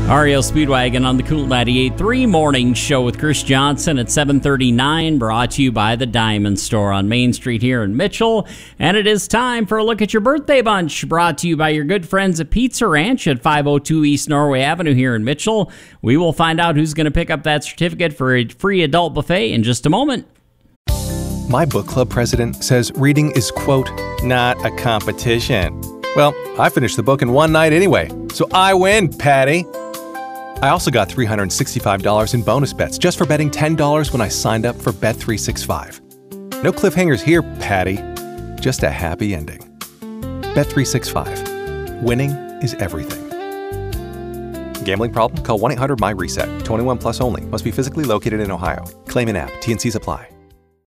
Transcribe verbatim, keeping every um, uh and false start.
R E O Speedwagon on the Cool ninety-eight point three Morning Show with Chris Johnson at seven thirty-nine, brought to you by the Diamond Store on Main Street here in Mitchell. And it is time for a look at your birthday bunch, brought to you by your good friends at Pizza Ranch at five oh two East Norway Avenue here in Mitchell. We will find out who's going to pick up that certificate for a free adult buffet in just a moment. My book club president says reading is, quote, not a competition. Well, I finished the book in one night anyway, so I win, Patty. I also got three hundred sixty-five dollars in bonus bets just for betting ten dollars when I signed up for Bet three sixty-five. No cliffhangers here, Patty. Just a happy ending. Bet three sixty-five. Winning is everything. Gambling problem? Call one eight hundred M Y RESET. twenty-one plus only. Must be physically located in Ohio. Claim in app. T and Cs apply.